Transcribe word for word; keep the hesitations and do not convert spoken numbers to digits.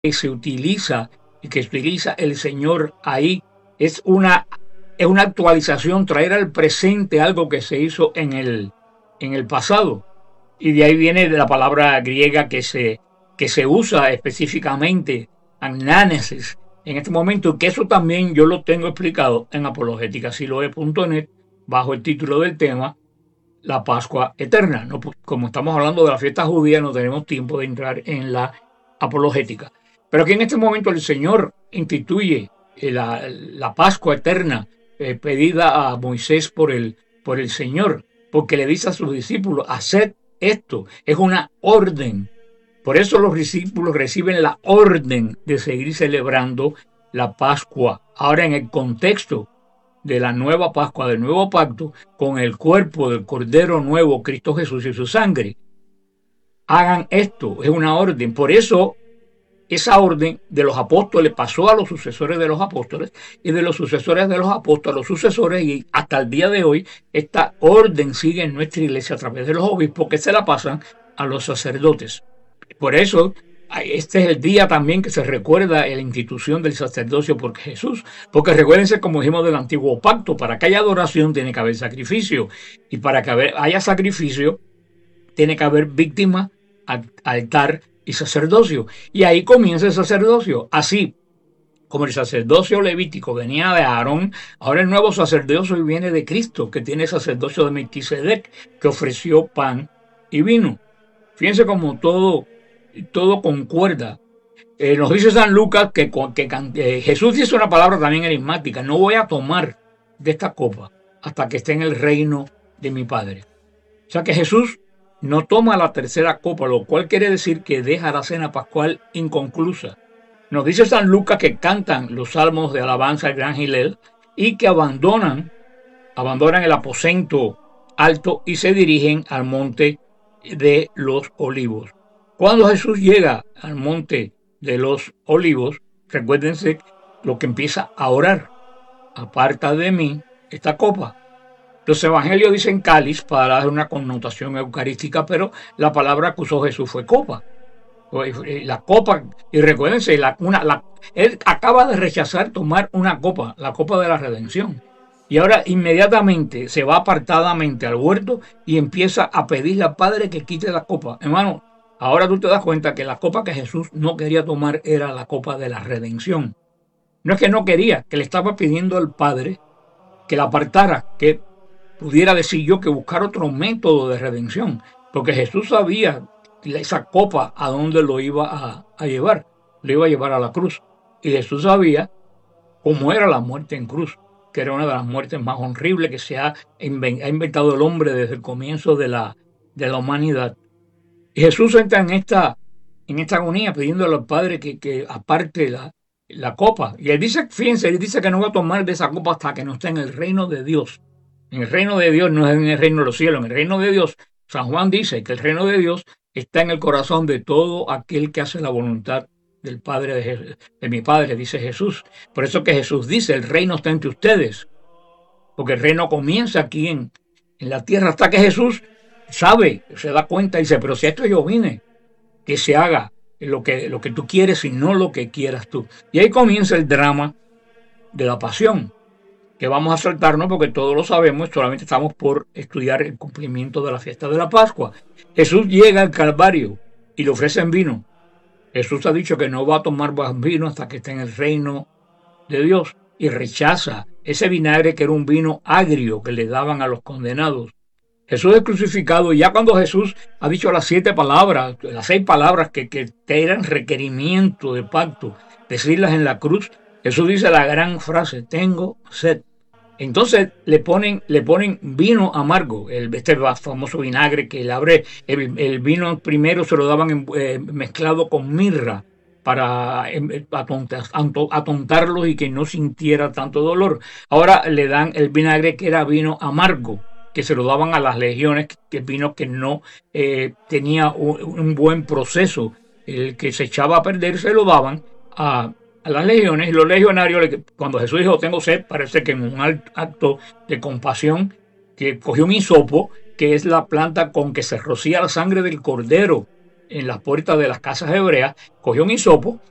que se utiliza y que utiliza el Señor ahí es una, es una actualización, traer al presente algo que se hizo en el, en el pasado. Y de ahí viene la palabra griega que se, que se usa específicamente, agnánesis, en este momento, que eso también yo lo tengo explicado en apologética siloe punto net bajo el título del tema, la Pascua Eterna. No, como estamos hablando de la fiesta judía, no tenemos tiempo de entrar en la apologética. Pero aquí en este momento el Señor instituye la, la Pascua Eterna eh, pedida a Moisés por el, por el Señor, porque le dice a sus discípulos, haced esto, es una orden. Por eso los discípulos reciben la orden de seguir celebrando la Pascua. Ahora en el contexto de la nueva Pascua, del nuevo pacto, con el cuerpo del Cordero Nuevo, Cristo Jesús y su sangre. Hagan esto, es una orden. Por eso esa orden de los apóstoles pasó a los sucesores de los apóstoles y de los sucesores de los apóstoles a los sucesores, y hasta el día de hoy esta orden sigue en nuestra iglesia a través de los obispos que se la pasan a los sacerdotes. Por eso este es el día también que se recuerda la institución del sacerdocio por Jesús, porque recuérdense, como dijimos, del antiguo pacto, para que haya adoración tiene que haber sacrificio, y para que haya sacrificio tiene que haber víctima, altar y sacerdocio, y ahí comienza el sacerdocio. Así como el sacerdocio levítico venía de Aarón, ahora el nuevo sacerdocio viene de Cristo, que tiene el sacerdocio de Melquisedec, que ofreció pan y vino. Fíjense como todo todo concuerda. Eh, nos dice San Lucas que, que eh, Jesús dice una palabra también enigmática: no voy a tomar de esta copa hasta que esté en el reino de mi Padre. O sea que Jesús no toma la tercera copa, lo cual quiere decir que deja la cena pascual inconclusa. Nos dice San Lucas que cantan los salmos de alabanza al gran Hillel y que abandonan, abandonan el aposento alto y se dirigen al monte de los olivos. Cuando Jesús llega al monte de los olivos, recuérdense lo que empieza a orar: aparta de mí esta copa. Los evangelios dicen cáliz para dar una connotación eucarística, pero la palabra que usó Jesús fue copa. La copa, y recuérdense, la, una, la, él acaba de rechazar tomar una copa, la copa de la redención. Y ahora inmediatamente se va apartadamente al huerto y empieza a pedirle al Padre que quite la copa. Hermano, ahora tú te das cuenta que la copa que Jesús no quería tomar era la copa de la redención. No es que no quería, que le estaba pidiendo al Padre que la apartara, que pudiera decir yo que buscar otro método de redención, porque Jesús sabía esa copa a dónde lo iba a, a llevar, lo iba a llevar a la cruz. Y Jesús sabía cómo era la muerte en cruz, que era una de las muertes más horribles que se ha inventado el hombre desde el comienzo de la, de la humanidad. Y Jesús entra en esta, en esta agonía pidiéndole al Padre que, que aparte la, la copa. Y él dice, fíjense, él dice que no va a tomar de esa copa hasta que no esté en el reino de Dios. En el reino de Dios no es en el reino de los cielos, en el reino de Dios. San Juan dice que el reino de Dios está en el corazón de todo aquel que hace la voluntad del Padre de, Jesús, de mi Padre, dice Jesús. Por eso que Jesús dice, el reino está entre ustedes. Porque el reino comienza aquí en, en la tierra, hasta que Jesús sabe, se da cuenta y dice, pero si esto yo vine, que se haga lo que, lo que tú quieres y no lo que quieras tú. Y ahí comienza el drama de la pasión, que vamos a saltarnos porque todos lo sabemos, solamente estamos por estudiar el cumplimiento de la fiesta de la Pascua. Jesús llega al Calvario y le ofrecen vino. Jesús ha dicho que no va a tomar vino hasta que esté en el reino de Dios, y rechaza ese vinagre que era un vino agrio que le daban a los condenados. Jesús es crucificado, y ya cuando Jesús ha dicho las siete palabras, las seis palabras que, que eran requerimiento de pacto, decirlas en la cruz, Jesús dice la gran frase: tengo sed. Entonces le ponen, le ponen vino amargo, el, este famoso vinagre que le abre, el, el vino primero se lo daban en, eh, mezclado con mirra para eh, atontar, atontarlos y que no sintiera tanto dolor. Ahora le dan el vinagre que era vino amargo, que se lo daban a las legiones, que vino que no eh, tenía un, un buen proceso, el que se echaba a perder se lo daban a a las legiones, y los legionarios, cuando Jesús dijo tengo sed, parece que en un acto de compasión, que cogió un hisopo, que es la planta con que se rocía la sangre del cordero en las puertas de las casas hebreas, cogió un hisopo